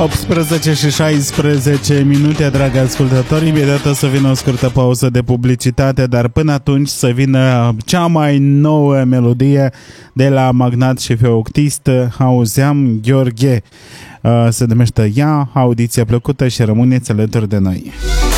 18 și 16 minute, dragi ascultători. Imediat o să vină o scurtă pauză de publicitate, dar până atunci să vină cea mai nouă melodie de la Magnat și Feoctist. Auzeam Gheorghe. Se numește Ea. Audiție plăcută și rămâneți alături de noi.